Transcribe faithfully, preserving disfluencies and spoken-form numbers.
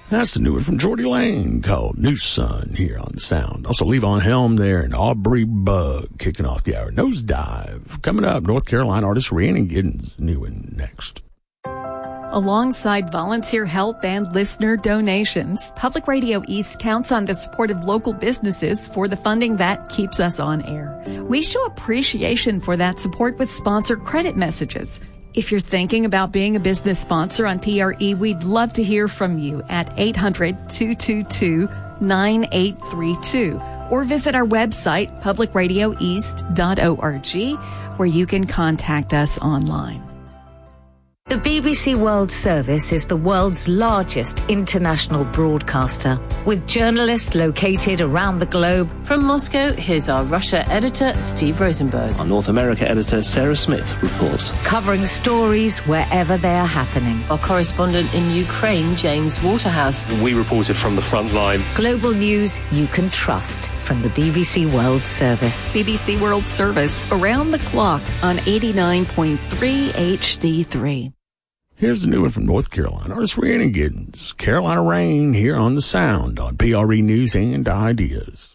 That's the new one from Geordie Lane called New Sun here on the Sound. Also, Levon Helm there and Aubrey Bug kicking off the hour. Nosedive. Coming up, North Carolina artist Rhiannon Giddens, new one next. Alongside volunteer help and listener donations, Public Radio East counts on the support of local businesses for the funding that keeps us on air. We show appreciation for that support with sponsor credit messages. If you're thinking about being a business sponsor on P R E, we'd love to hear from you at eight hundred, two two two, nine eight three two or visit our website, public radio east dot org, where you can contact us online. The B B C World Service is the world's largest international broadcaster, with journalists located around the globe. From Moscow, here's our Russia editor, Steve Rosenberg. Our North America editor, Sarah Smith, reports. Covering stories wherever they are happening. Our correspondent in Ukraine, James Waterhouse. We reported from the front line. Global news you can trust from the B B C World Service. B B C World Service, around the clock on eighty-nine point three H D three. Here's the new one from North Carolina. Artist Rhiannon Giddens, Carolina Rain here on the Sound on P R E News and Ideas.